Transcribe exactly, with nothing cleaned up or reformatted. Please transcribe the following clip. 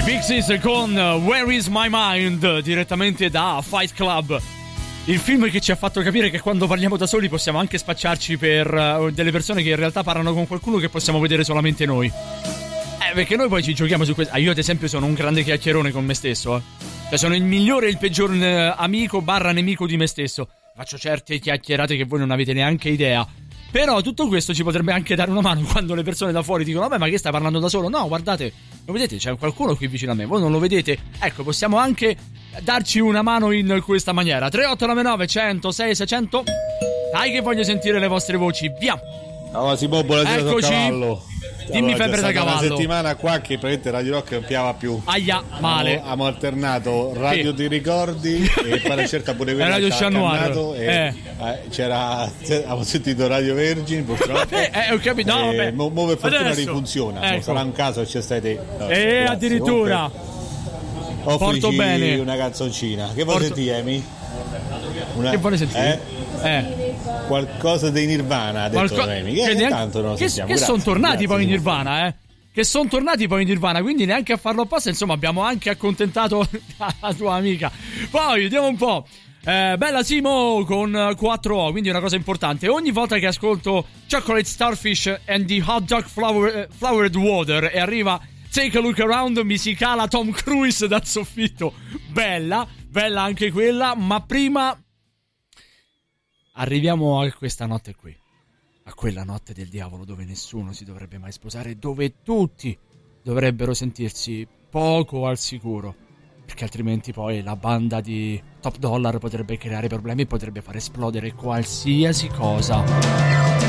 Pixies con Where is my mind, direttamente da Fight Club, il film che ci ha fatto capire che quando parliamo da soli possiamo anche spacciarci per uh, delle persone che in realtà parlano con qualcuno che possiamo vedere solamente noi. Eh, perché noi poi ci giochiamo su questo. Ah, io ad esempio sono un grande chiacchierone con me stesso, eh. Cioè sono il migliore e il peggior uh, amico barra nemico di me stesso. Faccio certe chiacchierate che voi non avete neanche idea. Però tutto questo ci potrebbe anche dare una mano quando le persone da fuori dicono: vabbè, ma che stai parlando da solo? No, guardate, lo vedete, c'è qualcuno qui vicino a me, voi non lo vedete? Ecco, possiamo anche darci una mano in questa maniera. Tre otto nove nove uno zero sei sei zero zero. Dai che voglio sentire le vostre voci, via. No, si buona Eccoci. cavallo. Dimmi allora, febbre da cavallo. Una settimana qua che praticamente Radio Rock non piava più. Aia, male. Abbiamo alternato Radio Sì. Ti Ricordi e poi una certa pure quella Radio che Chat ha Noir. cannato e Eh. eh, c'era avevo sentito Radio Vergine purtroppo. Eh, eh, ho capito, no, Eh, vabbè. mo, mo per fortuna Adesso. rifunziona. Ecco. Non sarà un caso che c'è stai te. No, E grazie. addirittura Comunque, porto offrici bene. una canzoncina. Che vuoi Porto- sentire, Emi? Una... Che vuole sentire? Eh? Eh. Qualcosa dei Nirvana, ha detto Qualco- Emi. che Che, neanche- tanto non lo che, sentiamo. che Grazie, sono tornati grazie, poi in Simone. Nirvana, eh? Che sono tornati poi in Nirvana, quindi neanche a farlo apposta, insomma, abbiamo anche accontentato la tua amica. Poi, vediamo un po'. Eh, bella Simo con quattro O, quindi una cosa importante. Ogni volta che ascolto Chocolate Starfish and the Hot Dog flower, eh, Flowered Water e arriva Take a Look Around, mi si cala Tom Cruise dal soffitto. Bella, bella anche quella, ma prima arriviamo a questa notte qui. A quella notte del diavolo dove nessuno si dovrebbe mai sposare, dove tutti dovrebbero sentirsi poco al sicuro, perché altrimenti poi la banda di Top Dollar potrebbe creare problemi e potrebbe far esplodere qualsiasi cosa.